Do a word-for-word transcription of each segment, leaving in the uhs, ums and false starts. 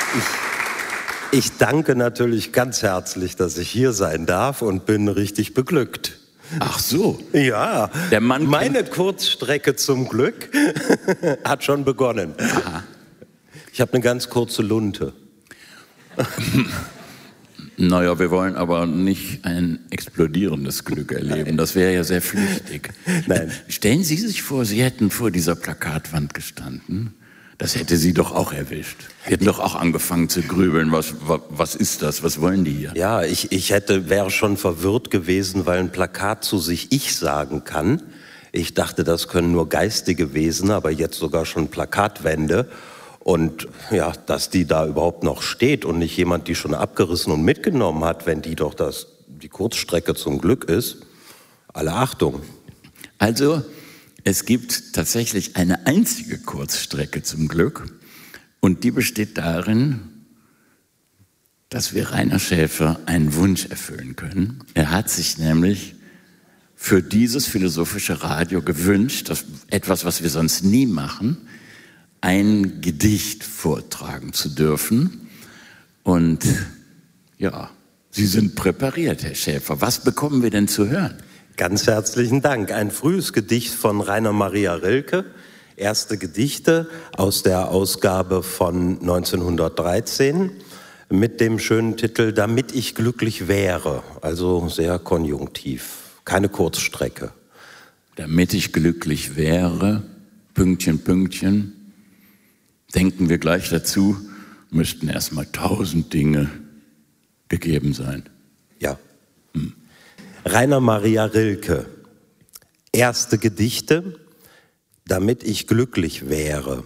Ich, ich danke natürlich ganz herzlich, dass ich hier sein darf und bin richtig beglückt. Ach so. Ja, Der Mann meine Kurzstrecke zum Glück hat schon begonnen. Aha. Ich habe eine ganz kurze Lunte. Naja, wir wollen aber nicht ein explodierendes Glück erleben. Nein. Das wäre ja sehr flüchtig. Nein. Stellen Sie sich vor, Sie hätten vor dieser Plakatwand gestanden. Das hätte Sie doch auch erwischt. Sie hätten doch auch angefangen zu grübeln. Was, was, was ist das? Was wollen die hier? Ja, ich, ich hätte, wäre schon verwirrt gewesen, weil ein Plakat zu sich Ich sagen kann. Ich dachte, das können nur geistige Wesen, aber jetzt sogar schon Plakatwände. Und ja, dass die da überhaupt noch steht und nicht jemand die schon abgerissen und mitgenommen hat, wenn die doch das, die Kurzstrecke zum Glück ist. Alle Achtung. Also, es gibt tatsächlich eine einzige Kurzstrecke zum Glück und die besteht darin, dass wir Rainer Schäfer einen Wunsch erfüllen können. Er hat sich nämlich für dieses philosophische Radio gewünscht, dass etwas, was wir sonst nie machen, ein Gedicht vortragen zu dürfen. Und ja, Sie sind präpariert, Herr Schäfer. Was bekommen wir denn zu hören? Ganz herzlichen Dank. Ein frühes Gedicht von Rainer Maria Rilke. Erste Gedichte aus der Ausgabe von neunzehnhundertdreizehn mit dem schönen Titel Damit ich glücklich wäre. Also sehr konjunktiv. Keine Kurzstrecke. Damit ich glücklich wäre, Pünktchen, Pünktchen. Denken wir gleich dazu, müssten erstmal tausend Dinge gegeben sein. Ja. Hm. Rainer Maria Rilke. Erste Gedichte, damit ich glücklich wäre.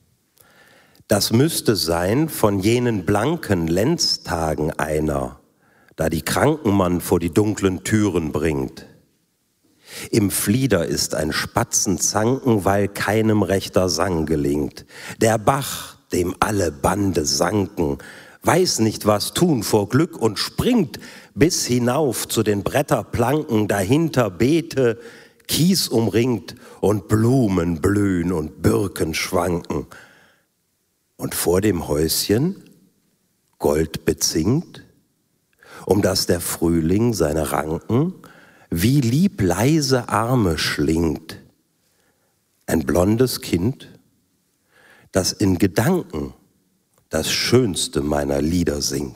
Das müsste sein von jenen blanken Lenztagen einer, da die Kranken man vor die dunklen Türen bringt. Im Flieder ist ein Spatzenzanken, weil keinem rechter Sang gelingt. Der Bach, dem alle Bande sanken, weiß nicht, was tun vor Glück und springt bis hinauf zu den Bretterplanken, dahinter Beete, Kies umringt und Blumen blühen und Birken schwanken. Und vor dem Häuschen Gold bezingt, um das der Frühling seine Ranken wie lieb leise Arme schlingt. Ein blondes Kind, das in Gedanken das Schönste meiner Lieder singt.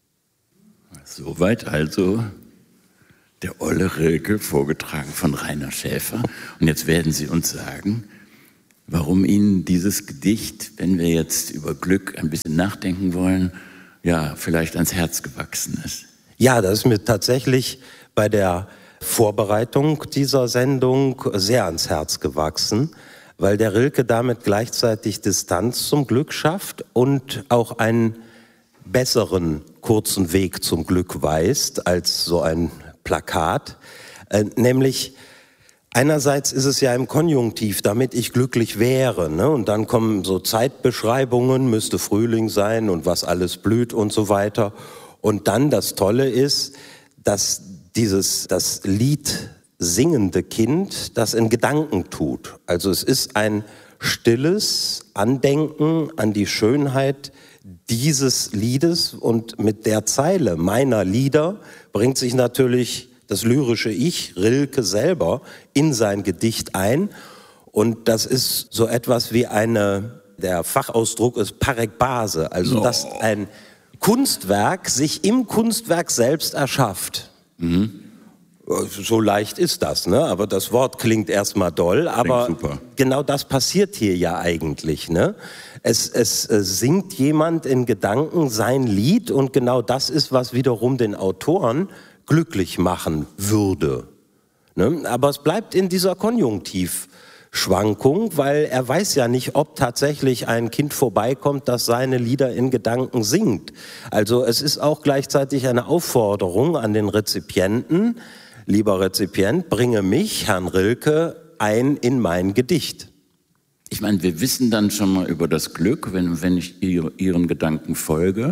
Soweit also der Olle Rilke, vorgetragen von Rainer Schäfer. Und jetzt werden Sie uns sagen, warum Ihnen dieses Gedicht, wenn wir jetzt über Glück ein bisschen nachdenken wollen, ja, vielleicht ans Herz gewachsen ist. Ja, das ist mir tatsächlich bei der Vorbereitung dieser Sendung sehr ans Herz gewachsen, weil der Rilke damit gleichzeitig Distanz zum Glück schafft und auch einen besseren kurzen Weg zum Glück weist als so ein Plakat. Äh, nämlich einerseits ist es ja im Konjunktiv, damit ich glücklich wäre, ne? Und dann kommen so Zeitbeschreibungen, müsste Frühling sein und was alles blüht und so weiter. Und dann das Tolle ist, dass dieses, das Lied singende Kind das in Gedanken tut. Also es ist ein stilles Andenken an die Schönheit dieses Liedes und mit der Zeile meiner Lieder bringt sich natürlich das lyrische Ich, Rilke selber, in sein Gedicht ein. Und das ist so etwas wie eine, der Fachausdruck ist Parekbase, also oh. dass ein Kunstwerk sich im Kunstwerk selbst erschafft. Mhm. So leicht ist das, ne? Aber das Wort klingt erstmal doll, aber genau das passiert hier ja eigentlich, ne? Es, es äh, singt jemand in Gedanken sein Lied und genau das ist, was wiederum den Autoren glücklich machen würde, ne? Aber es bleibt in dieser Konjunktivschwankung, weil er weiß ja nicht, ob tatsächlich ein Kind vorbeikommt, das seine Lieder in Gedanken singt. Also es ist auch gleichzeitig eine Aufforderung an den Rezipienten, lieber Rezipient, bringe mich, Herrn Rilke, ein in mein Gedicht. Ich meine, wir wissen dann schon mal über das Glück, wenn, wenn ich ihr, Ihren Gedanken folge,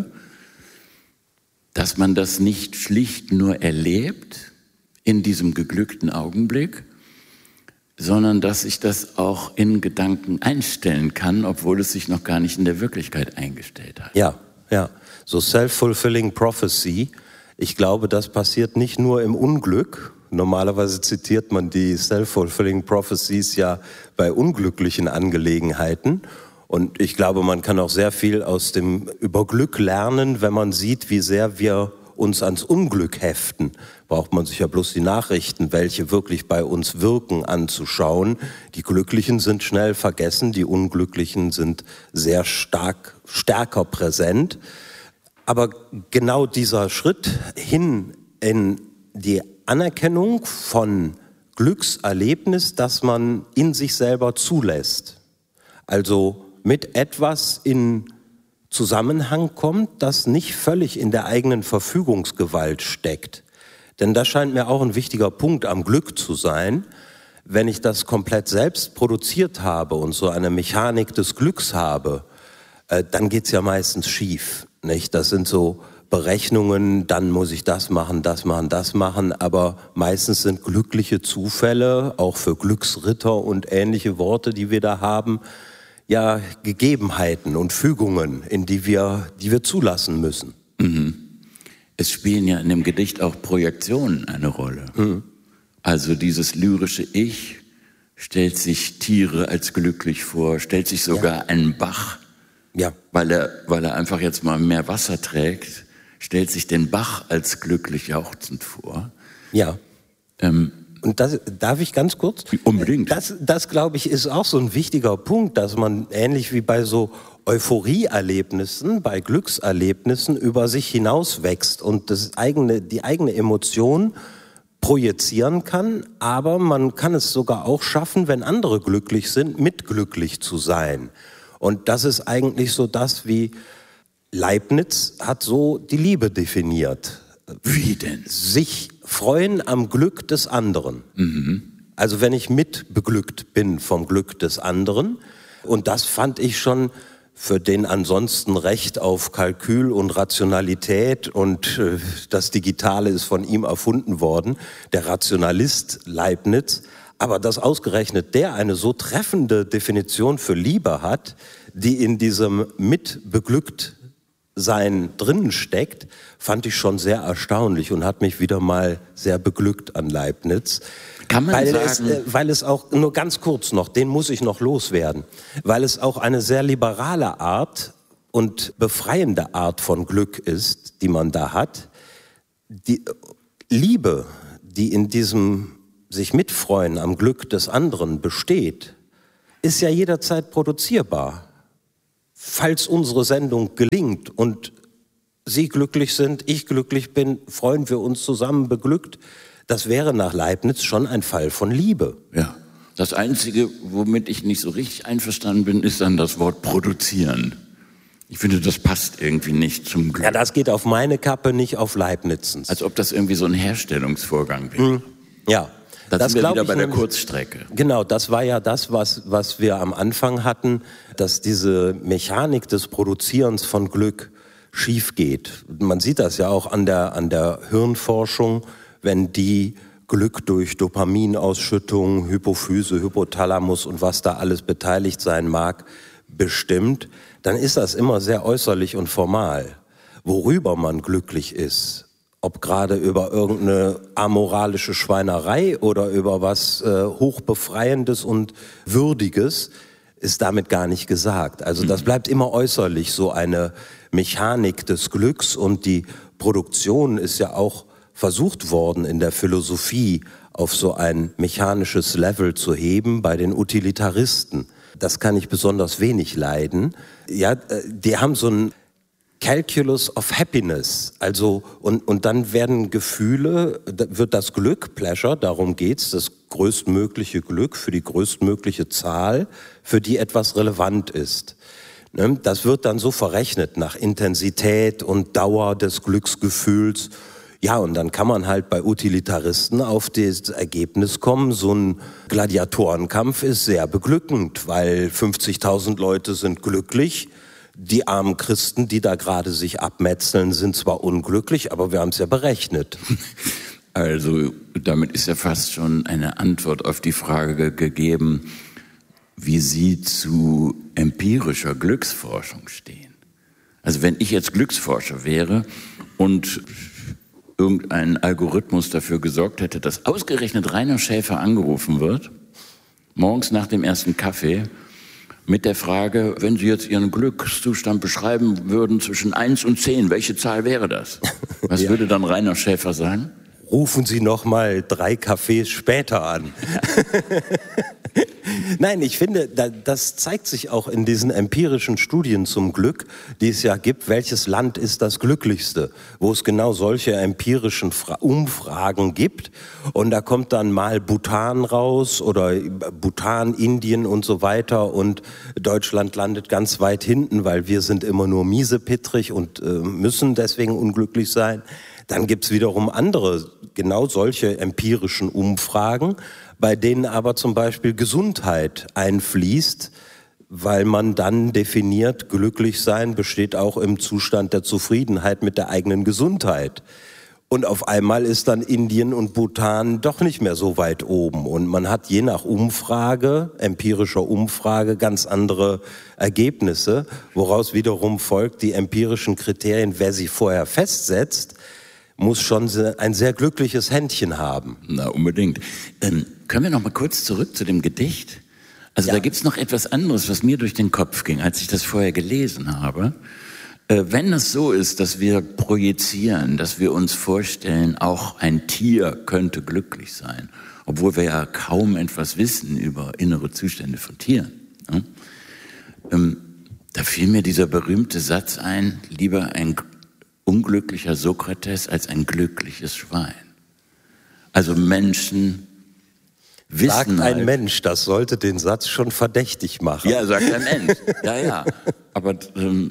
dass man das nicht schlicht nur erlebt in diesem geglückten Augenblick, sondern dass ich das auch in Gedanken einstellen kann, obwohl es sich noch gar nicht in der Wirklichkeit eingestellt hat. Ja, ja. So self-fulfilling prophecy. Ich glaube, das passiert nicht nur im Unglück. Normalerweise zitiert man die self-fulfilling prophecies ja bei unglücklichen Angelegenheiten. Und ich glaube, man kann auch sehr viel aus dem über Glück lernen, wenn man sieht, wie sehr wir uns ans Unglück heften. Braucht man sich ja bloß die Nachrichten, welche wirklich bei uns wirken, anzuschauen. Die Glücklichen sind schnell vergessen, die Unglücklichen sind sehr stark, stärker präsent. Aber genau dieser Schritt hin in die Anerkennung von Glückserlebnis, das man in sich selber zulässt. Also mit etwas in Zusammenhang kommt, das nicht völlig in der eigenen Verfügungsgewalt steckt. Denn das scheint mir auch ein wichtiger Punkt am Glück zu sein. Wenn ich das komplett selbst produziert habe und so eine Mechanik des Glücks habe, äh, dann geht's ja meistens schief, nicht? Das sind so Berechnungen, dann muss ich das machen, das machen, das machen, aber meistens sind glückliche Zufälle, auch für Glücksritter und ähnliche Worte, die wir da haben, ja Gegebenheiten und Fügungen, in die wir, die wir zulassen müssen. Mhm. Es spielen ja in dem Gedicht auch Projektionen eine Rolle. Mhm. Also dieses lyrische Ich stellt sich Tiere als glücklich vor, stellt sich sogar ja. einen Bach, ja. weil er, weil er einfach jetzt mal mehr Wasser trägt, stellt sich den Bach als glücklich jauchzend vor. Ja. Ähm, Und das, darf ich ganz kurz? Unbedingt. Das, das, glaube ich, ist auch so ein wichtiger Punkt, dass man ähnlich wie bei so Euphorieerlebnissen, bei Glückserlebnissen über sich hinauswächst und das eigene, die eigene Emotion projizieren kann, aber man kann es sogar auch schaffen, wenn andere glücklich sind, mitglücklich zu sein. Und das ist eigentlich so das, wie Leibniz hat so die Liebe definiert. Wie denn? Sich freuen am Glück des anderen. Mhm. Also wenn ich mitbeglückt bin vom Glück des anderen. Und das fand ich schon für den ansonsten Recht auf Kalkül und Rationalität und äh, das Digitale ist von ihm erfunden worden, der Rationalist Leibniz. Aber dass ausgerechnet der eine so treffende Definition für Liebe hat, die in diesem mitbeglückt sein drinnen steckt, fand ich schon sehr erstaunlich und hat mich wieder mal sehr beglückt an Leibniz. Kann man weil sagen, es, äh, weil es auch, nur ganz kurz noch, den muss ich noch loswerden, weil es auch eine sehr liberale Art und befreiende Art von Glück ist, die man da hat. Die Liebe, die in diesem sich mitfreuen am Glück des anderen besteht, ist ja jederzeit produzierbar. Falls unsere Sendung gelingt und Sie glücklich sind, ich glücklich bin, freuen wir uns zusammen beglückt. Das wäre nach Leibniz schon ein Fall von Liebe. Ja. Das Einzige, womit ich nicht so richtig einverstanden bin, ist dann das Wort produzieren. Ich finde, das passt irgendwie nicht zum Glück. Ja, das geht auf meine Kappe, nicht auf Leibnizens. Als ob das irgendwie so ein Herstellungsvorgang wäre. Hm. Ja. Da das sind wir wieder bei der nämlich, Kurzstrecke. Genau, das war ja das, was, was wir am Anfang hatten, dass diese Mechanik des Produzierens von Glück schief geht. Man sieht das ja auch an der, an der Hirnforschung, wenn die Glück durch Dopaminausschüttung, Hypophyse, Hypothalamus und was da alles beteiligt sein mag, bestimmt, dann ist das immer sehr äußerlich und formal, worüber man glücklich ist. Ob gerade über irgendeine amoralische Schweinerei oder über was äh, Hochbefreiendes und Würdiges, ist damit gar nicht gesagt. Also das bleibt immer äußerlich, so eine Mechanik des Glücks. Und die Produktion ist ja auch versucht worden in der Philosophie auf so ein mechanisches Level zu heben bei den Utilitaristen. Das kann ich besonders wenig leiden. Ja, die haben so ein Calculus of Happiness, also und und dann werden Gefühle, wird das Glück, Pleasure, darum geht's, das größtmögliche Glück für die größtmögliche Zahl, für die etwas relevant ist. Das wird dann so verrechnet nach Intensität und Dauer des Glücksgefühls. Ja, und dann kann man halt bei Utilitaristen auf das Ergebnis kommen, so ein Gladiatorenkampf ist sehr beglückend, weil fünfzigtausend Leute sind glücklich. Die armen Christen, die da gerade sich abmetzeln, sind zwar unglücklich, aber wir haben es ja berechnet. Also damit ist ja fast schon eine Antwort auf die Frage gegeben, wie Sie zu empirischer Glücksforschung stehen. Also wenn ich jetzt Glücksforscher wäre und irgendein Algorithmus dafür gesorgt hätte, dass ausgerechnet Rainer Schäfer angerufen wird, morgens nach dem ersten Kaffee, mit der Frage, wenn Sie jetzt Ihren Glückszustand beschreiben würden zwischen eins und zehn, welche Zahl wäre das? Was ja. würde dann Rainer Schäfer sagen? Rufen Sie noch mal drei Cafés später an. Nein, ich finde, das zeigt sich auch in diesen empirischen Studien zum Glück, die es ja gibt. Welches Land ist das glücklichste? Wo es genau solche empirischen Umfragen gibt. Und da kommt dann mal Bhutan raus oder Bhutan, Indien und so weiter. Und Deutschland landet ganz weit hinten, weil wir sind immer nur miesepittrig und äh, müssen deswegen unglücklich sein. Dann gibt's wiederum andere, genau solche empirischen Umfragen, bei denen aber zum Beispiel Gesundheit einfließt, weil man dann definiert, glücklich sein besteht auch im Zustand der Zufriedenheit mit der eigenen Gesundheit. Und auf einmal ist dann Indien und Bhutan doch nicht mehr so weit oben. Und man hat je nach Umfrage, empirischer Umfrage, ganz andere Ergebnisse, woraus wiederum folgt, die empirischen Kriterien, wer sie vorher festsetzt, muss schon ein sehr glückliches Händchen haben. Na, unbedingt. Ähm, können wir noch mal kurz zurück zu dem Gedicht? Also ja. Da gibt's noch etwas anderes, was mir durch den Kopf ging, als ich das vorher gelesen habe. Äh, wenn es so ist, dass wir projizieren, dass wir uns vorstellen, auch ein Tier könnte glücklich sein, obwohl wir ja kaum etwas wissen über innere Zustände von Tieren. Ja? Ähm, da fiel mir dieser berühmte Satz ein, lieber ein unglücklicher Sokrates als ein glückliches Schwein. Also Menschen wissen Sagt ein halt, Mensch, das sollte den Satz schon verdächtig machen. Ja, sagt ein Mensch. Ja, ja. Aber ähm,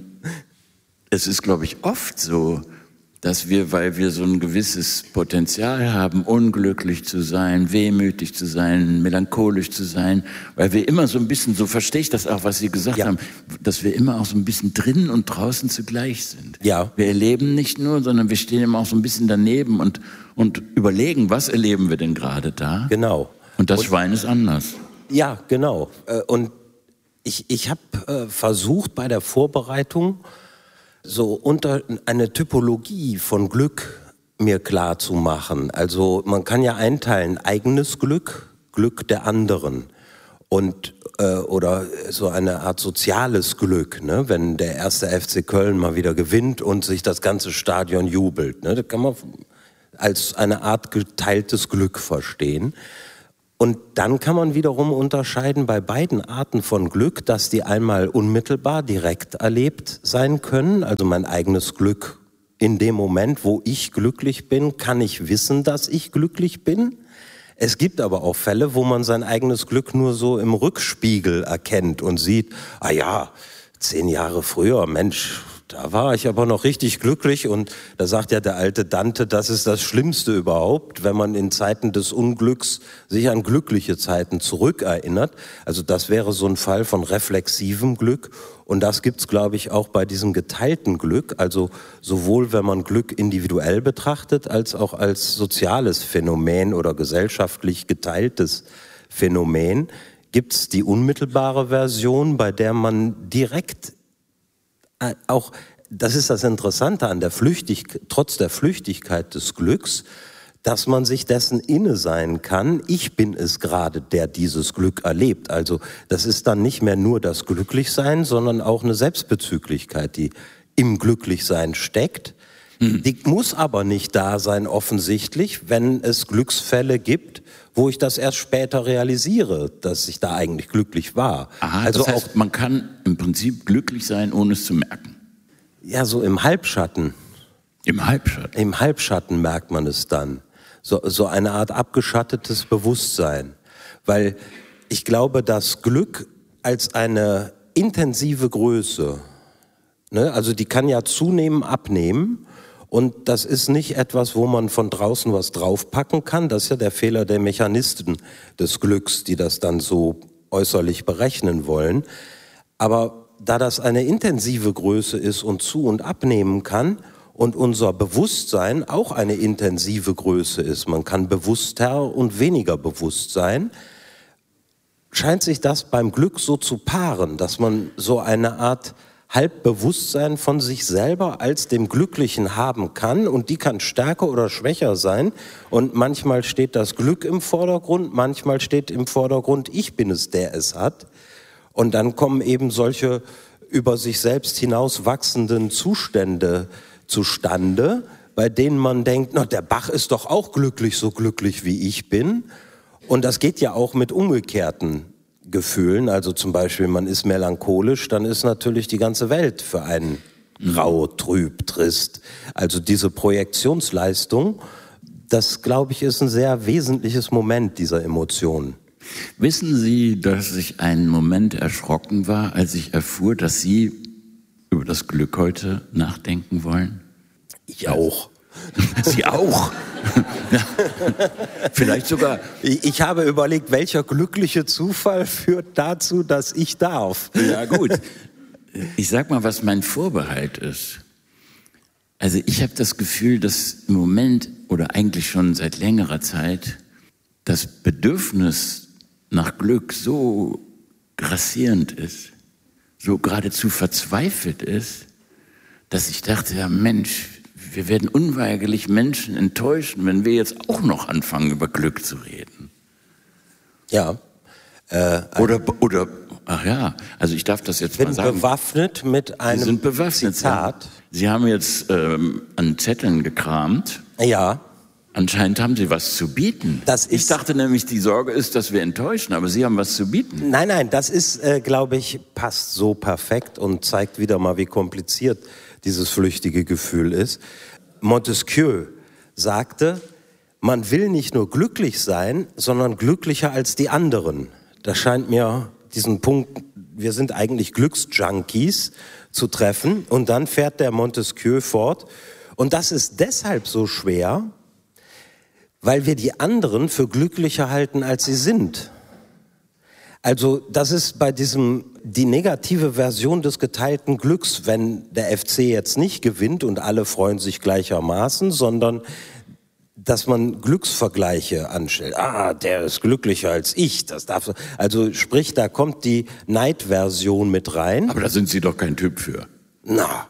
es ist, glaube ich, oft so, dass wir, weil wir so ein gewisses Potenzial haben, unglücklich zu sein, wehmütig zu sein, melancholisch zu sein, weil wir immer so ein bisschen, so verstehe ich das auch, was Sie gesagt ja. haben, dass wir immer auch so ein bisschen drinnen und draußen zugleich sind. Ja. Wir erleben nicht nur, sondern wir stehen immer auch so ein bisschen daneben und, und überlegen, was erleben wir denn gerade da? Genau. Und das und, Schwein ist anders. Ja, genau. Und ich, ich habe versucht bei der Vorbereitung, so unter eine Typologie von Glück mir klar zu machen. Also man kann ja einteilen, eigenes Glück, Glück der anderen und äh, oder so eine Art soziales Glück, ne? Wenn der erste F C Köln mal wieder gewinnt und sich das ganze Stadion jubelt, ne? Das kann man als eine Art geteiltes Glück verstehen. Und dann kann man wiederum unterscheiden bei beiden Arten von Glück, dass die einmal unmittelbar direkt erlebt sein können, also mein eigenes Glück in dem Moment, wo ich glücklich bin, kann ich wissen, dass ich glücklich bin. Es gibt aber auch Fälle, wo man sein eigenes Glück nur so im Rückspiegel erkennt und sieht, ah ja, zehn Jahre früher, Mensch, da war ich aber noch richtig glücklich. Und da sagt ja der alte Dante, das ist das Schlimmste überhaupt, wenn man in Zeiten des Unglücks sich an glückliche Zeiten zurückerinnert. Also das wäre so ein Fall von reflexivem Glück. Und das gibt's, glaube ich, auch bei diesem geteilten Glück. Also sowohl, wenn man Glück individuell betrachtet, als auch als soziales Phänomen oder gesellschaftlich geteiltes Phänomen, gibt's die unmittelbare Version, bei der man direkt auch, das ist das Interessante an der Flüchtigkeit, trotz der Flüchtigkeit des Glücks, dass man sich dessen inne sein kann, ich bin es gerade, der dieses Glück erlebt. Also das ist dann nicht mehr nur das Glücklichsein, sondern auch eine Selbstbezüglichkeit, die im Glücklichsein steckt. Mhm. Die muss aber nicht da sein, offensichtlich, wenn es Glücksfälle gibt, wo ich das erst später realisiere, dass ich da eigentlich glücklich war. Aha, also das heißt, auch, man kann im Prinzip glücklich sein, ohne es zu merken. Ja, so im Halbschatten. Im Halbschatten? Im Halbschatten merkt man es dann. So, so eine Art abgeschattetes Bewusstsein. Weil ich glaube, dass Glück als eine intensive Größe, ne, also die kann ja zunehmen, abnehmen. Und das ist nicht etwas, wo man von draußen was draufpacken kann. Das ist ja der Fehler der Mechanisten des Glücks, die das dann so äußerlich berechnen wollen. Aber da das eine intensive Größe ist und zu- und abnehmen kann und unser Bewusstsein auch eine intensive Größe ist, man kann bewusster und weniger bewusst sein, scheint sich das beim Glück so zu paaren, dass man so eine Art Halbbewusstsein von sich selber als dem Glücklichen haben kann, und die kann stärker oder schwächer sein, und manchmal steht das Glück im Vordergrund, manchmal steht im Vordergrund, ich bin es, der es hat, und dann kommen eben solche über sich selbst hinaus wachsenden Zustände zustande, bei denen man denkt, na, der Bach ist doch auch glücklich, so glücklich wie ich bin, und das geht ja auch mit umgekehrten Gefühlen, also zum Beispiel, man ist melancholisch, dann ist natürlich die ganze Welt für einen rau, trüb, trist. Also diese Projektionsleistung, das, glaube ich, ist ein sehr wesentliches Moment dieser Emotionen. Wissen Sie, dass ich einen Moment erschrocken war, als ich erfuhr, dass Sie über das Glück heute nachdenken wollen? Ich auch. Sie auch? Vielleicht sogar. Ich, ich habe überlegt, welcher glückliche Zufall führt dazu, dass ich darf. Ja, gut. Ich sag mal, was mein Vorbehalt ist. Also ich habe das Gefühl, dass im Moment oder eigentlich schon seit längerer Zeit das Bedürfnis nach Glück so grassierend ist, so geradezu verzweifelt ist, dass ich dachte, ja Mensch, wir werden unweigerlich Menschen enttäuschen, wenn wir jetzt auch noch anfangen, über Glück zu reden. Ja. Äh, oder, oder, ach ja, also ich darf das jetzt bin mal sagen. bewaffnet mit einem Sie sind bewaffnet. Zitat. Sie haben jetzt ähm, an Zetteln gekramt. Ja. Anscheinend haben Sie was zu bieten. Das ist, ich dachte nämlich, die Sorge ist, dass wir enttäuschen, aber Sie haben was zu bieten. Nein, nein, das ist, äh, glaube ich, passt so perfekt und zeigt wieder mal, wie kompliziert dieses flüchtige Gefühl ist. Montesquieu sagte, man will nicht nur glücklich sein, sondern glücklicher als die anderen. Das scheint mir diesen Punkt, wir sind eigentlich Glücksjunkies, zu treffen. Und dann fährt der Montesquieu fort. Und das ist deshalb so schwer, weil wir die anderen für glücklicher halten, als sie sind. Also das ist bei diesem, die negative Version des geteilten Glücks, wenn der F C jetzt nicht gewinnt und alle freuen sich gleichermaßen, sondern dass man Glücksvergleiche anstellt. Ah, der ist glücklicher als ich. Das darf, also sprich, da kommt die Neidversion mit rein. Aber da sind Sie doch kein Typ für. Na.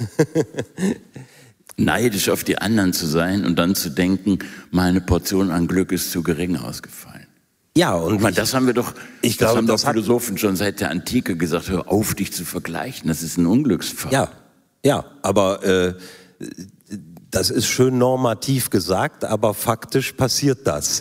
Neidisch auf die anderen zu sein und dann zu denken, meine Portion an Glück ist zu gering ausgefallen. Ja, und meine, das haben wir doch, ich das glaube, haben doch das Philosophen schon seit der Antike gesagt, hör auf, dich zu vergleichen, das ist ein Unglücksfall. Ja, ja, aber äh, das ist schön normativ gesagt, aber faktisch passiert das.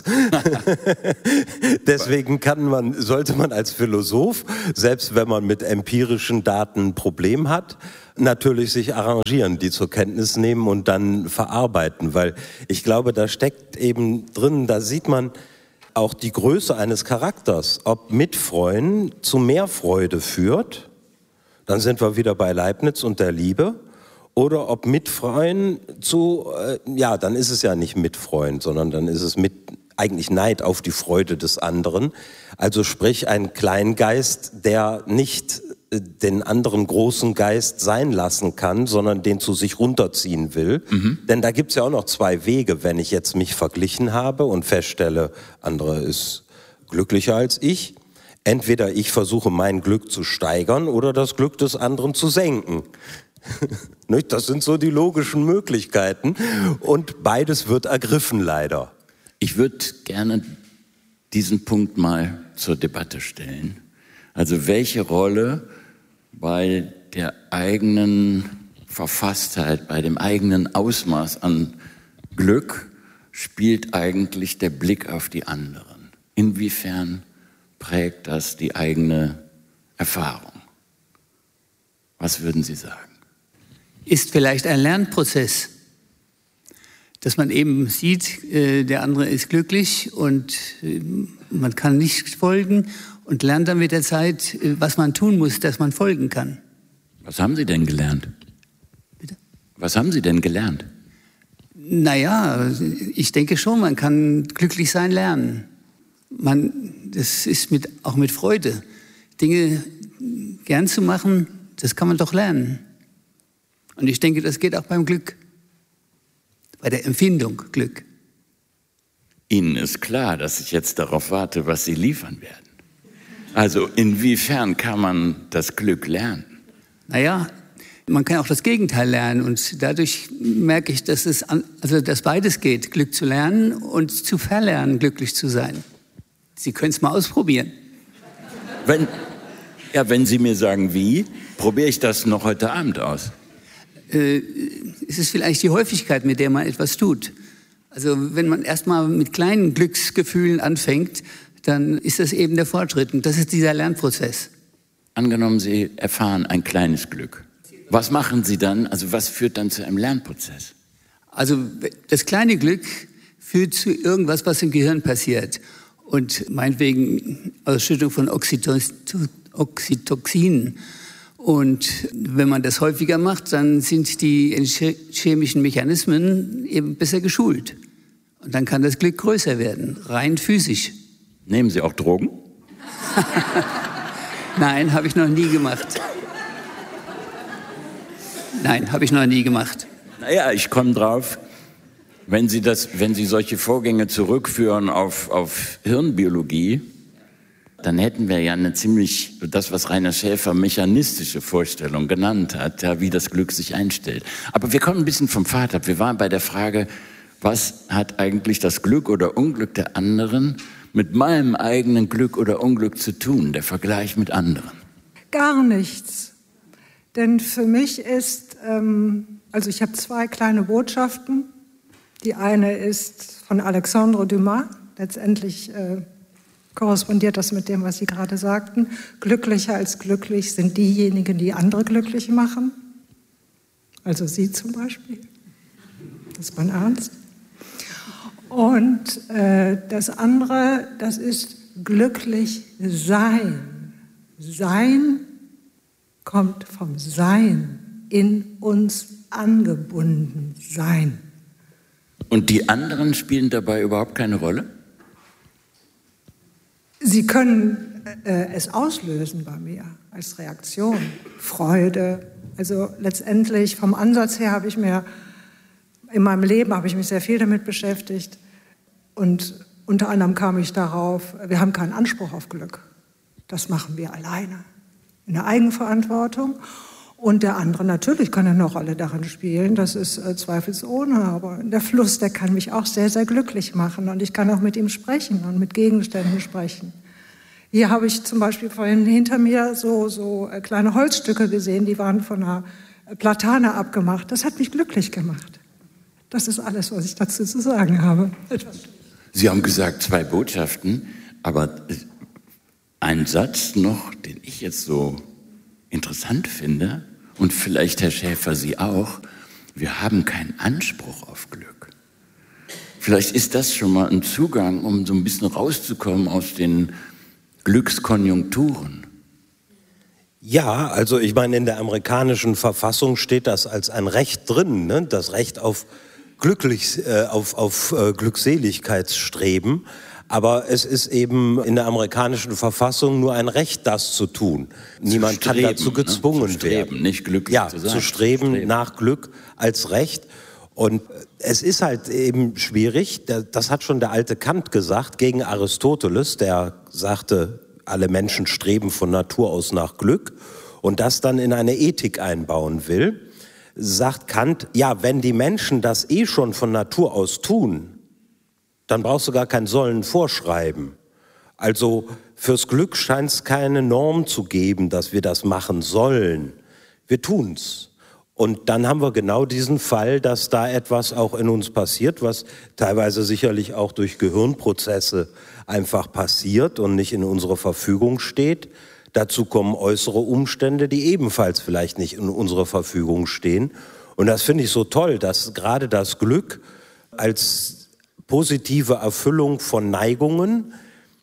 Deswegen kann man, sollte man als Philosoph, selbst wenn man mit empirischen Daten ein Problem hat, natürlich sich arrangieren, die zur Kenntnis nehmen und dann verarbeiten, weil ich glaube, da steckt eben drin, da sieht man auch die Größe eines Charakters, ob Mitfreuen zu mehr Freude führt, dann sind wir wieder bei Leibniz und der Liebe, oder ob Mitfreuen zu, äh, ja, dann ist es ja nicht Mitfreuen, sondern dann ist es mit eigentlich Neid auf die Freude des anderen. Also sprich ein Kleingeist, der nicht äh, den anderen großen Geist sein lassen kann, sondern den zu sich runterziehen will. Mhm. Denn da gibt's ja auch noch zwei Wege, wenn ich jetzt mich verglichen habe und feststelle, andere ist glücklicher als ich. Entweder ich versuche mein Glück zu steigern oder das Glück des anderen zu senken. Das sind so die logischen Möglichkeiten und beides wird ergriffen leider. Ich würde gerne diesen Punkt mal zur Debatte stellen. Also welche Rolle bei der eigenen Verfasstheit, bei dem eigenen Ausmaß an Glück spielt eigentlich der Blick auf die anderen? Inwiefern prägt das die eigene Erfahrung? Was würden Sie sagen? Ist vielleicht ein Lernprozess, dass man eben sieht, äh, der andere ist glücklich und äh, man kann nicht folgen und lernt dann mit der Zeit, äh, was man tun muss, dass man folgen kann. Was haben Sie denn gelernt? Bitte? Was haben Sie denn gelernt? Naja, ich denke schon, man kann glücklich sein lernen. Man, das ist mit, auch mit Freude. Dinge gern zu machen, das kann man doch lernen. Und ich denke, das geht auch beim Glück, bei der Empfindung Glück. Ihnen ist klar, dass ich jetzt darauf warte, was Sie liefern werden. Also inwiefern kann man das Glück lernen? Naja, man kann auch das Gegenteil lernen und dadurch merke ich, dass es an, also dass beides geht, Glück zu lernen und zu verlernen, glücklich zu sein. Sie können es mal ausprobieren. Wenn, ja, wenn Sie mir sagen, wie, probiere ich das noch heute Abend aus. Äh, es ist vielleicht die Häufigkeit, mit der man etwas tut. Also wenn man erstmal mit kleinen Glücksgefühlen anfängt, dann ist das eben der Fortschritt und das ist dieser Lernprozess. Angenommen, Sie erfahren ein kleines Glück. Was machen Sie dann? Also was führt dann zu einem Lernprozess? Also das kleine Glück führt zu irgendwas, was im Gehirn passiert. Und meinetwegen Ausschüttung von Oxytocin. Und wenn man das häufiger macht, dann sind die chemischen Mechanismen eben besser geschult. Und dann kann das Glück größer werden, rein physisch. Nehmen Sie auch Drogen? Nein, habe ich noch nie gemacht. Nein, habe ich noch nie gemacht. Naja, ich komme drauf, wenn Sie, das, wenn Sie solche Vorgänge zurückführen auf, auf Hirnbiologie, dann hätten wir ja eine ziemlich, das was Rainer Schäfer mechanistische Vorstellung genannt hat, ja, wie das Glück sich einstellt. Aber wir kommen ein bisschen vom Pfad ab. Wir waren bei der Frage, was hat eigentlich das Glück oder Unglück der anderen mit meinem eigenen Glück oder Unglück zu tun, der Vergleich mit anderen? Gar nichts. Denn für mich ist, ähm, also ich habe zwei kleine Botschaften. Die eine ist von Alexandre Dumas, letztendlich äh, korrespondiert das mit dem, was Sie gerade sagten. Glücklicher als glücklich sind diejenigen, die andere glücklich machen. Also Sie zum Beispiel. Das ist mein Ernst. Und äh, das andere, das ist glücklich sein. Sein kommt vom Sein, in uns angebunden sein. Und die anderen spielen dabei überhaupt keine Rolle? Sie können äh, es auslösen bei mir als Reaktion, Freude. Also letztendlich vom Ansatz her habe ich mir, in meinem Leben habe ich mich sehr viel damit beschäftigt. Und unter anderem kam ich darauf, wir haben keinen Anspruch auf Glück. Das machen wir alleine, in der Eigenverantwortung. Und der andere natürlich kann eine Rolle darin spielen, das ist äh, zweifelsohne, aber der Fluss, der kann mich auch sehr, sehr glücklich machen und ich kann auch mit ihm sprechen und mit Gegenständen sprechen. Hier habe ich zum Beispiel vorhin hinter mir so, so äh, kleine Holzstücke gesehen, die waren von einer Platane abgemacht. Das hat mich glücklich gemacht. Das ist alles, was ich dazu zu sagen habe. Etwas. Sie haben gesagt, zwei Botschaften, aber ein Satz noch, den ich jetzt so interessant finde, und vielleicht, Herr Schäfer, Sie auch, wir haben keinen Anspruch auf Glück. Vielleicht ist das schon mal ein Zugang, um so ein bisschen rauszukommen aus den Glückskonjunkturen. Ja, also ich meine, in der amerikanischen Verfassung steht das als ein Recht drin, ne? Das Recht auf, Glücklich, äh, auf, auf äh, Glückseligkeitsstreben. Aber es ist eben in der amerikanischen Verfassung nur ein Recht, das zu tun. Zu Niemand streben, kann dazu gezwungen ne? zu streben, werden. Nicht glücklich ja, zu sein. zu streben, streben nach Glück als Recht. Und es ist halt eben schwierig, das hat schon der alte Kant gesagt, gegen Aristoteles, der sagte, alle Menschen streben von Natur aus nach Glück und das dann in eine Ethik einbauen will, sagt Kant, ja, wenn die Menschen das eh schon von Natur aus tun, dann brauchst du gar kein Sollen vorschreiben. Also fürs Glück scheint es keine Norm zu geben, dass wir das machen sollen. Wir tun's. Und dann haben wir genau diesen Fall, dass da etwas auch in uns passiert, was teilweise sicherlich auch durch Gehirnprozesse einfach passiert und nicht in unserer Verfügung steht. Dazu kommen äußere Umstände, die ebenfalls vielleicht nicht in unserer Verfügung stehen. Und das finde ich so toll, dass gerade das Glück als positive Erfüllung von Neigungen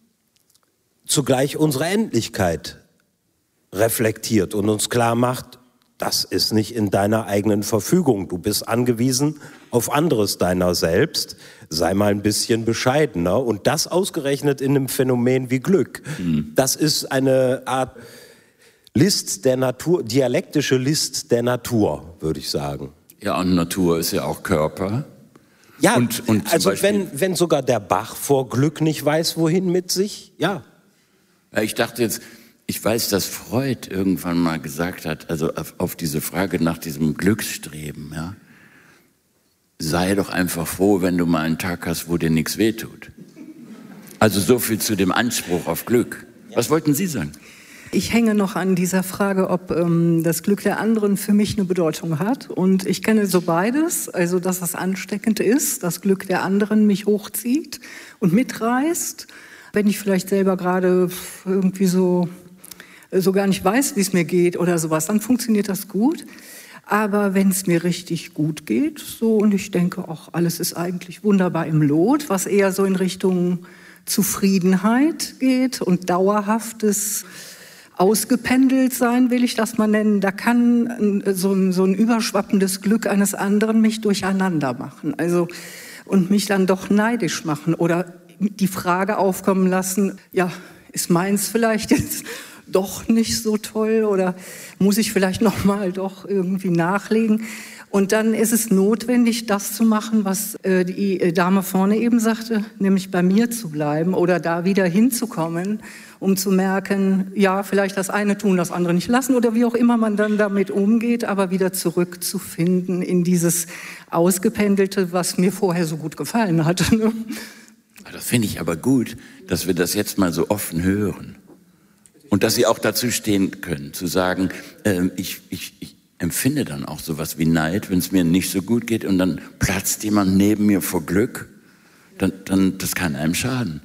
zugleich unsere Endlichkeit reflektiert und uns klar macht, das ist nicht in deiner eigenen Verfügung. Du bist angewiesen auf anderes deiner selbst. Sei mal ein bisschen bescheidener. Und das ausgerechnet in einem Phänomen wie Glück. Mhm. Das ist eine Art List der Natur, dialektische List der Natur, würde ich sagen. Ja, und Natur ist ja auch Körper. Ja, und, und also wenn, wenn sogar der Bach vor Glück nicht weiß, wohin mit sich, ja. ja. Ich dachte jetzt, Ich weiß, dass Freud irgendwann mal gesagt hat, also auf, auf diese Frage nach diesem Glücksstreben, ja, sei doch einfach froh, wenn du mal einen Tag hast, wo dir nichts wehtut. Also so viel zu dem Anspruch auf Glück. Was wollten Sie sagen? Ich hänge noch an dieser Frage, ob ähm, das Glück der anderen für mich eine Bedeutung hat. Und ich kenne so beides, also dass das ansteckend ist, das Glück der anderen mich hochzieht und mitreißt. Wenn ich vielleicht selber gerade irgendwie so, so gar nicht weiß, wie es mir geht oder sowas, dann funktioniert das gut. Aber wenn es mir richtig gut geht, so und ich denke, auch alles ist eigentlich wunderbar im Lot, was eher so in Richtung Zufriedenheit geht und dauerhaftes ausgependelt sein, will ich das mal nennen. Da kann so ein, so ein überschwappendes Glück eines anderen mich durcheinander machen. Also, und mich dann doch neidisch machen oder die Frage aufkommen lassen, ja, ist meins vielleicht jetzt doch nicht so toll oder muss ich vielleicht noch mal doch irgendwie nachlegen? Und dann ist es notwendig, das zu machen, was äh, die Dame vorne eben sagte, nämlich bei mir zu bleiben oder da wieder hinzukommen, um zu merken, ja, vielleicht das eine tun, das andere nicht lassen oder wie auch immer man dann damit umgeht, aber wieder zurückzufinden in dieses Ausgependelte, was mir vorher so gut gefallen hat. Ne? Das finde ich aber gut, dass wir das jetzt mal so offen hören. Und dass Sie auch dazu stehen können, zu sagen, äh, ich, ich, ich empfinde dann auch sowas wie Neid, wenn es mir nicht so gut geht und dann platzt jemand neben mir vor Glück, dann, dann das kann einem schaden.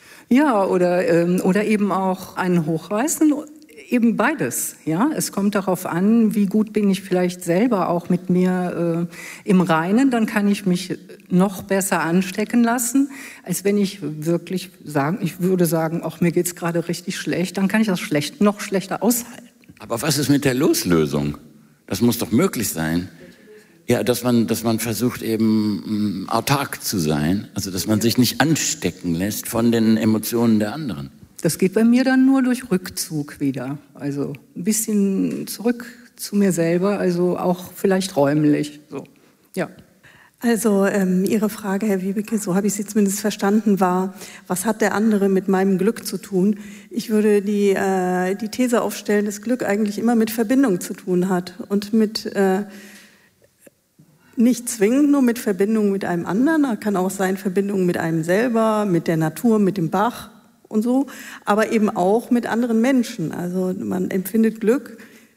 Ja, oder, ähm, oder eben auch einen hochreißen, eben beides. Ja? Es kommt darauf an, wie gut bin ich vielleicht selber auch mit mir äh, im Reinen, dann kann ich mich noch besser anstecken lassen, als wenn ich wirklich sagen, ich würde sagen, auch mir geht's gerade richtig schlecht, dann kann ich das schlecht, noch schlechter aushalten. Aber was ist mit der Loslösung? Das muss doch möglich sein. Ja, dass man, dass man versucht eben mh, autark zu sein, also dass man sich nicht anstecken lässt von den Emotionen der anderen. Das geht bei mir dann nur durch Rückzug wieder, also ein bisschen zurück zu mir selber, also auch vielleicht räumlich. So, ja. Also ähm, Ihre Frage, Herr Wiebeke, so habe ich sie zumindest verstanden, war, was hat der andere mit meinem Glück zu tun? Ich würde die, äh, die These aufstellen, dass Glück eigentlich immer mit Verbindung zu tun hat und mit äh, nicht zwingend nur mit Verbindung mit einem anderen, da kann auch sein Verbindung mit einem selber, mit der Natur, mit dem Bach und so, aber eben auch mit anderen Menschen. Also man empfindet Glück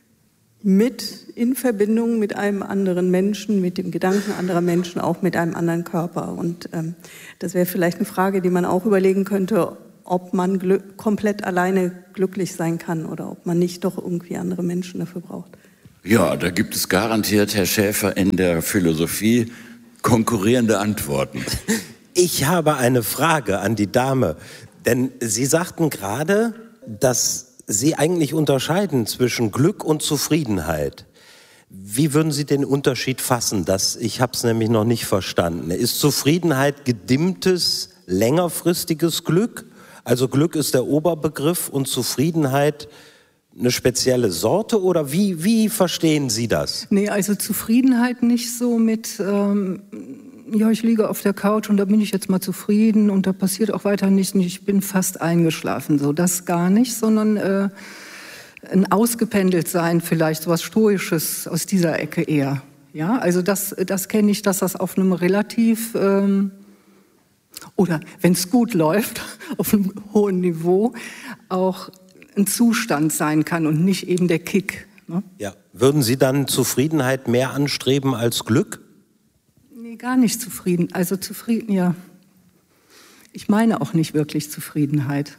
mit in Verbindung mit einem anderen Menschen, mit dem Gedanken anderer Menschen, auch mit einem anderen Körper. Und ähm, das wäre vielleicht eine Frage, die man auch überlegen könnte, ob man glück, komplett alleine glücklich sein kann oder ob man nicht doch irgendwie andere Menschen dafür braucht. Ja, da gibt es garantiert, Herr Schäfer, in der Philosophie konkurrierende Antworten. Ich habe eine Frage an die Dame, denn Sie sagten gerade, dass Sie eigentlich unterscheiden zwischen Glück und Zufriedenheit. Wie würden Sie den Unterschied fassen? Das, ich habe es nämlich noch nicht verstanden. Ist Zufriedenheit gedimmtes, längerfristiges Glück? Also Glück ist der Oberbegriff und Zufriedenheit eine spezielle Sorte? Oder wie, wie verstehen Sie das? Nee, also Zufriedenheit nicht so mit, ähm, ja, ich liege auf der Couch und da bin ich jetzt mal zufrieden und da passiert auch weiter nichts und ich bin fast eingeschlafen. So, das gar nicht, sondern äh, ein ausgependelt sein vielleicht, so was Stoisches aus dieser Ecke eher. Ja, also das, das kenne ich, dass das auf einem relativ, ähm, oder wenn es gut läuft, auf einem hohen Niveau auch ein Zustand sein kann und nicht eben der Kick. Ne? Ja. Würden Sie dann Zufriedenheit mehr anstreben als Glück? Nee, gar nicht zufrieden. Also zufrieden, ja. Ich meine auch nicht wirklich Zufriedenheit.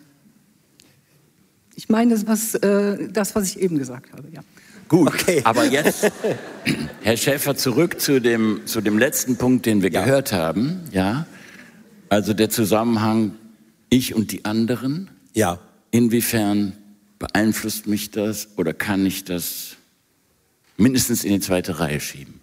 Ich meine das, was, äh, das, was ich eben gesagt habe, ja. Gut, okay. Aber jetzt, Herr Schäfer, zurück zu dem, zu dem letzten Punkt, den wir ja. gehört haben. Ja? Also der Zusammenhang ich und die anderen. Ja. Inwiefern beeinflusst mich das oder kann ich das mindestens in die zweite Reihe schieben?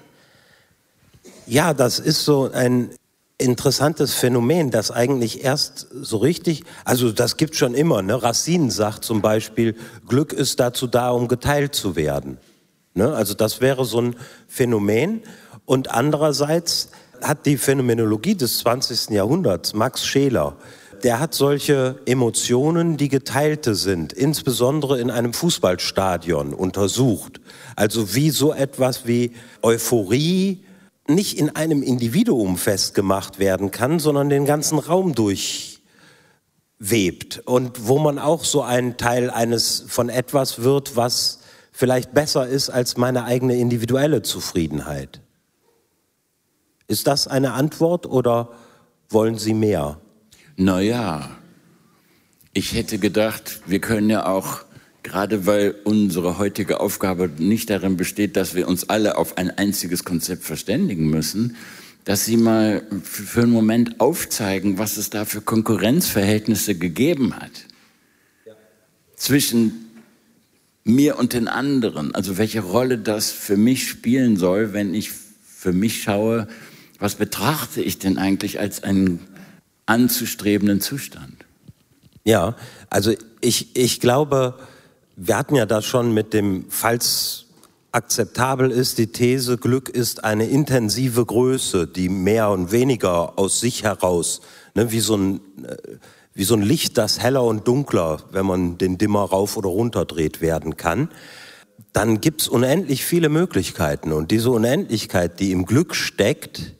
Ja, das ist so ein interessantes Phänomen, das eigentlich erst so richtig, also das gibt's schon immer, ne? Racine sagt zum Beispiel, Glück ist dazu da, um geteilt zu werden. Ne? Also das wäre so ein Phänomen. Und andererseits hat die Phänomenologie des zwanzigsten Jahrhunderts, Max Scheler, der hat solche Emotionen, die geteilte sind, insbesondere in einem Fußballstadion untersucht. Also wie so etwas wie Euphorie nicht in einem Individuum festgemacht werden kann, sondern den ganzen Raum durchwebt. Und wo man auch so ein Teil eines von etwas wird, was vielleicht besser ist als meine eigene individuelle Zufriedenheit. Ist das eine Antwort oder wollen Sie mehr? Naja, ich hätte gedacht, wir können ja auch, gerade weil unsere heutige Aufgabe nicht darin besteht, dass wir uns alle auf ein einziges Konzept verständigen müssen, dass Sie mal für einen Moment aufzeigen, was es da für Konkurrenzverhältnisse gegeben hat. Ja. Zwischen mir und den anderen. Also welche Rolle das für mich spielen soll, wenn ich für mich schaue, was betrachte ich denn eigentlich als einen anzustrebenden Zustand? Ja, also ich, ich glaube, wir hatten ja da schon mit dem, falls akzeptabel ist, die These, Glück ist eine intensive Größe, die mehr und weniger aus sich heraus, ne, wie so ein, wie so ein Licht, das heller und dunkler, wenn man den Dimmer rauf oder runter dreht, werden kann. Dann gibt's unendlich viele Möglichkeiten. Und diese Unendlichkeit, die im Glück steckt,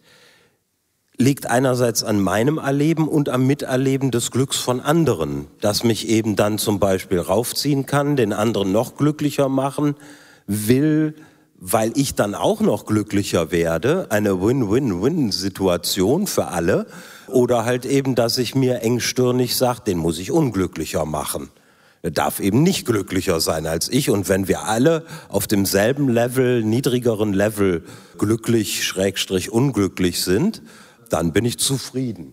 liegt einerseits an meinem Erleben und am Miterleben des Glücks von anderen, das mich eben dann zum Beispiel raufziehen kann, den anderen noch glücklicher machen will, weil ich dann auch noch glücklicher werde, eine Win-Win-Win-Situation für alle, oder halt eben, dass ich mir engstirnig sage, den muss ich unglücklicher machen. Er darf eben nicht glücklicher sein als ich, und wenn wir alle auf demselben Level, niedrigeren Level glücklich, schrägstrich unglücklich sind, dann bin ich zufrieden.